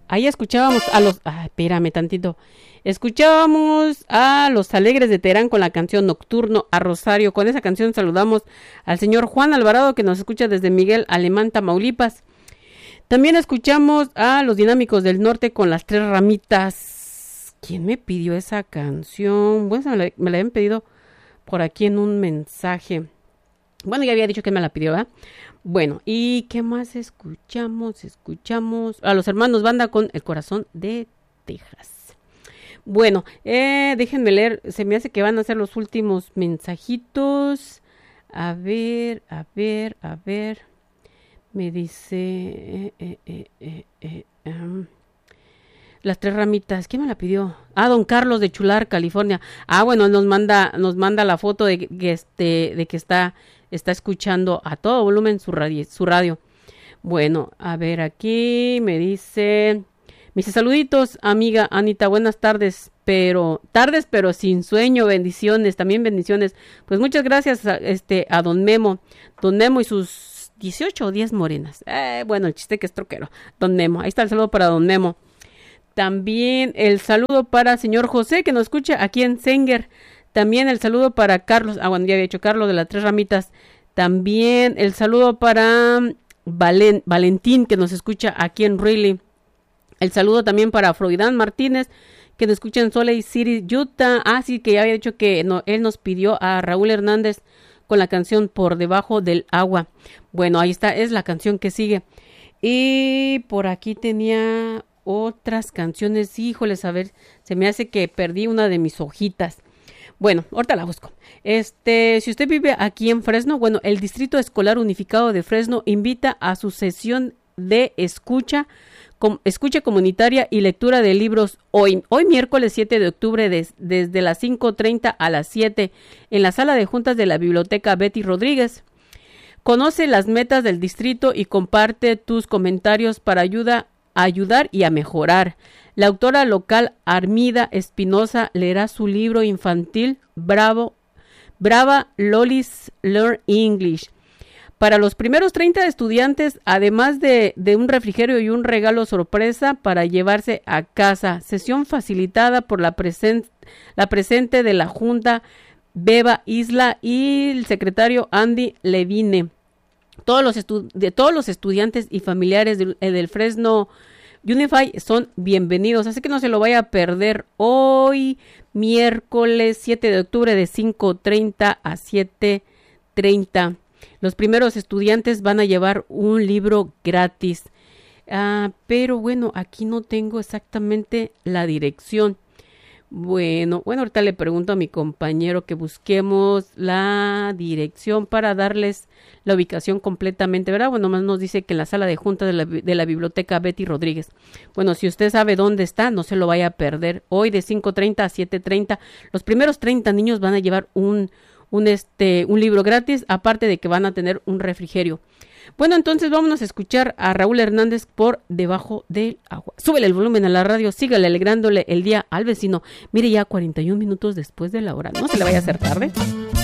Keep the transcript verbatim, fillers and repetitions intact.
ahí escuchábamos a los... Ah, espérame tantito. Escuchábamos a Los Alegres de Terán con la canción Nocturno, a Rosario. Con esa canción saludamos al señor Juan Alvarado, que nos escucha desde Miguel Alemán, Tamaulipas. También escuchamos a Los Dinámicos del Norte con Las Tres Ramitas. ¿Quién me pidió esa canción? Bueno, me la, me la habían pedido por aquí en un mensaje. Bueno, ya había dicho que me la pidió, ¿verdad? Bueno, ¿y qué más escuchamos? Escuchamos a Los Hermanos Banda con El Corazón de Texas. Bueno, eh, déjenme leer, se me hace que van a ser los últimos mensajitos. A ver, a ver, a ver. Me dice... Eh, eh, eh, eh, eh, um, Las Tres Ramitas, ¿quién me la pidió? Ah, don Carlos de Chular, California. Ah, bueno, nos manda, nos manda la foto de que este, de que está, está escuchando a todo volumen su radio, su radio. Bueno, a ver, aquí me dice, me dice, saluditos, amiga Anita, buenas tardes, pero, tardes, pero sin sueño, bendiciones, también bendiciones. Pues muchas gracias a, este, a don Memo, don Memo y sus dieciocho o diez morenas. Eh, bueno, el chiste que es troquero, don Memo, ahí está el saludo para don Memo. También el saludo para señor José, que nos escucha aquí en Senger. También el saludo para Carlos, ah, bueno, ya había dicho Carlos de Las Tres Ramitas. También el saludo para Valen, Valentín, que nos escucha aquí en Greeley. El saludo también para Froidán Martínez, que nos escucha en Salt Lake City, Utah. Ah, sí, que ya había dicho que no, él nos pidió a Raúl Hernández con la canción Por Debajo del Agua. Bueno, ahí está, es la canción que sigue. Y por aquí tenía... otras canciones, híjoles, a ver, se me hace que perdí una de mis hojitas. Bueno, ahorita la busco. Este, si usted vive aquí en Fresno, bueno, el Distrito Escolar Unificado de Fresno invita a su sesión de escucha, com, escucha comunitaria y lectura de libros hoy, hoy miércoles siete de octubre, des, desde las cinco treinta a las siete, en la sala de juntas de la Biblioteca Betty Rodríguez. Conoce las metas del distrito y comparte tus comentarios para ayuda a ayudar y a mejorar. La autora local Armida Espinosa leerá su libro infantil Bravo, Brava Lolis Learn English. Para los primeros treinta estudiantes, además de, de un refrigerio y un regalo sorpresa para llevarse a casa. Sesión facilitada por la, presen, la presente de la Junta Beba Isla y el secretario Andy Levine. Todos los, estu- de todos los estudiantes y familiares del, del Fresno Unified son bienvenidos, así que no se lo vaya a perder hoy, miércoles siete de octubre de cinco treinta a siete treinta. Los primeros estudiantes van a llevar un libro gratis, ah, pero bueno, aquí no tengo exactamente la dirección. Bueno, bueno, ahorita le pregunto a mi compañero que busquemos la dirección para darles la ubicación completamente, ¿verdad? Bueno, más nos dice que en la sala de junta de la, de la biblioteca Betty Rodríguez. Bueno, si usted sabe dónde está, no se lo vaya a perder. Hoy de cinco treinta a siete treinta, los primeros treinta niños van a llevar un, un, este, un libro gratis, aparte de que van a tener un refrigerio. Bueno, entonces vámonos a escuchar a Raúl Hernández por Debajo del Agua. Súbele el volumen a la radio, sígale alegrándole el día al vecino. Mire, ya cuarenta y un minutos después de la hora, no se le vaya a hacer tarde.